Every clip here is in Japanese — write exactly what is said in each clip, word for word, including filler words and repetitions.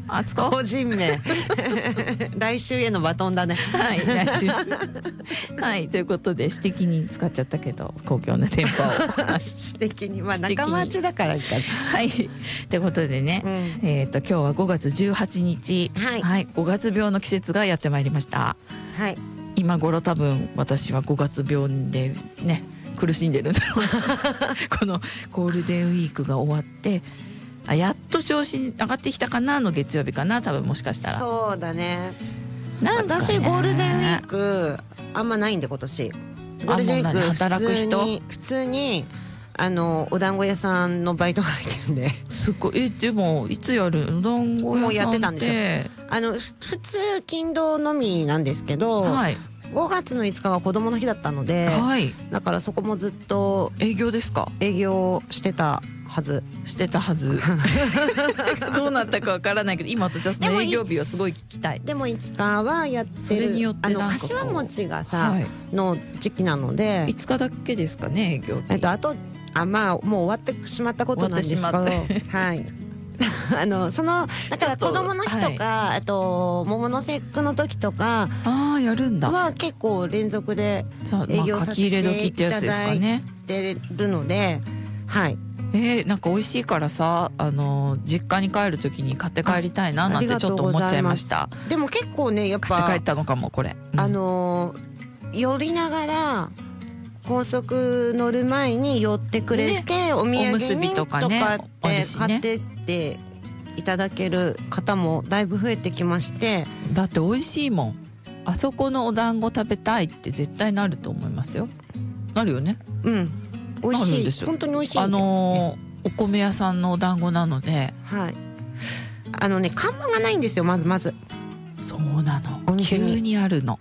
あつこ個人名来週へのバトンだね。 はい来週はいということで私的に使っちゃったけど公共の電波を私的にまあ私的に仲間内だからいいかな。 はいということでね、 うんえっ、と今日はごがつじゅうはちにち、 はいはい、ごがつ病の季節がやってまいりました。 はい今頃多分私はごがつ病でね苦しんでるんだろうなこのゴールデンウィークが終わってあやっと調子上がってきたかなの月曜日かな多分もしかしたらそうだね。 なんかね私ゴールデンウィークあんまないんで今年ゴールデンウィークあもう何働く人普通に普通にあのお団子屋さんのバイトが入ってるんですごいえでもいつやるお団子屋さんってもうやってたんですよあのふ普通勤労のみなんですけど、 はいごがつのいつかが子供の日だったので、 はいだからそこもずっと営業ですか営業してたはず。 してたはずどうなったかわからないけど今私はその営業日をすごい聞きたい。 でもいつかはやってる。 それによってあのなんかこう柏餅がさ、 はい、 の時期なのでいつかだけですかね営業日。 えっとあとあまあもう終わってしまったことなんですけど終わってしはいあのそのだから子供の日とか、はい、あと桃の節句の時とかああやるんだは結構連続で営業させていただいてるので、はいえー、なんか美味しいからさあの実家に帰る時に買って帰りたいななんてちょっと思っちゃいました。 でも結構ねやっぱ買って帰ったのかもこれ、 うん、あの寄りながら高速乗る前に寄ってくれて、ね、お土産にとかって買ってっていただける方もだいぶ増えてきまして、 だって美味しいもん。あそこのお団子食べたいって絶対なると思いますよ。なるよね。 うん美味しいですよ。本当に美味しいんで、 あのー、お米屋さんのお団子なので、 はい、あのね看板がないんですよまずまず。 そうなの急にあるの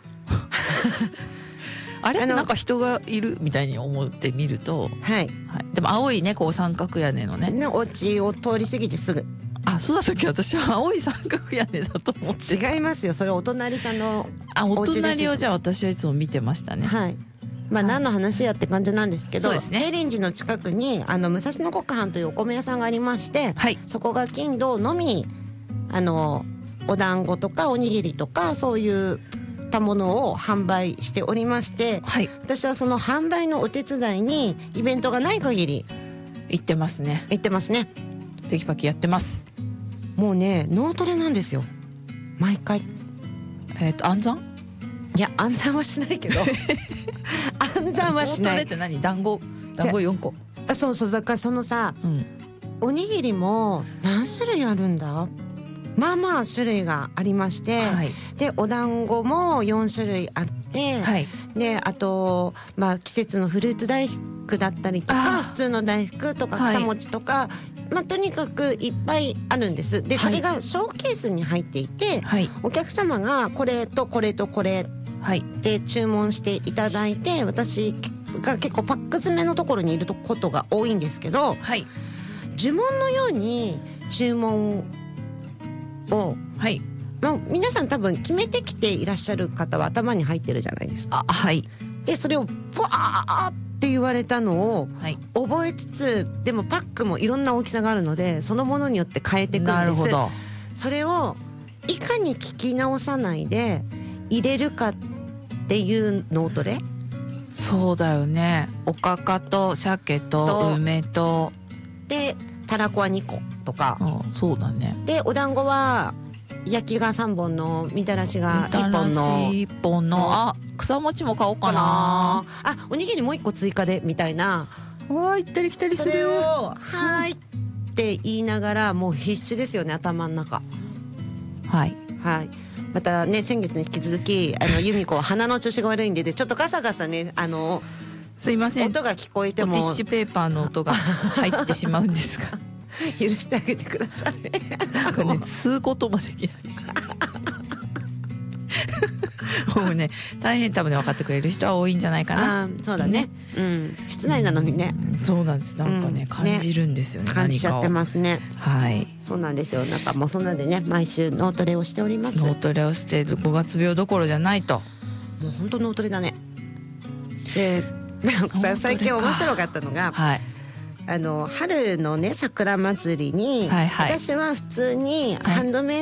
あれあなんか人がいるみたいに思ってみると、 はい、 はい、でも青いねこう三角屋根のねねお家を通り過ぎてすぐ。 あそうだったっけ私は青い三角屋根だと思って違いますよそれお隣さんのあお隣をじゃあ私はいつも見てましたね。 はいまあ何の話やって感じなんですけど、 そうですね、 平林寺の近くにあの武蔵野国藩というお米屋さんがありまして、はい、そこが金土のみあのお団子とかおにぎりとかそういうたものを販売しておりまして、はい、私はその販売のお手伝いにイベントがない限り行ってますね行ってますねテキパキやってます。 もうね脳トレなんですよ毎回。 えっと暗算いや暗算はしないけど暗算はしない。 脳トレって何団子団子よんこ。 あそうそうだからそのさ、うん、おにぎりも何種類あるんだまあまあ種類がありまして、はい、でお団子もよんしゅるいあって、はい、であと、まあ、季節のフルーツ大福だったりとか普通の大福とか草餅とか、はい、まあ、とにかくいっぱいあるんです。でそれがショーケースに入っていて、はい、お客様がこれとこれとこれで注文していただいて、私が結構パック詰めのところにいることが多いんですけど、はい、呪文のように注文を、はいまあ、皆さん多分決めてきていらっしゃる方は頭に入ってるじゃないですか。あ、はい、でそれをバーって言われたのを覚えつつ、でもパックもいろんな大きさがあるのでそのものによって変えていくんです。なるほど。それをいかに聞き直さないで入れるかっていう脳トレ。 そうだよね。おかかと鮭と梅とでたらこはにことか。 ああそうだね。 でお団子は焼きがさんぼんのみたらしがいっぽんのみたらしいっぽんのあ草餅も買おうかな。 あおにぎりもういっこ追加でみたいな。 わー行ったり来たりする。それをはいって言いながらもう必死ですよね頭の中。 はいはいまたね先月に引き続きあの由美子は鼻の調子が悪いんで、でちょっとガサガサねあのすいません音が聞こえてもティッシュペーパーの音が入ってしまうんですが許してあげてください。 なんかね吸うこともできないしもうね大変多分ね分かってくれる人は多いんじゃないかな。 あそうだね、うん、室内なのにね、 うん、そうなんです。なんかね、うん、感じるんですよね。 感じちゃってますね。 はいそうなんですよ。なんかもうそんなんでね毎週脳トレをしております。 脳トレをしてごがつ病どころじゃないと。 もう本当脳トレだね。でなんかさ最近面白かったのが、はい、あの春のね桜祭りに、はいはい、私は普通にハンドメイド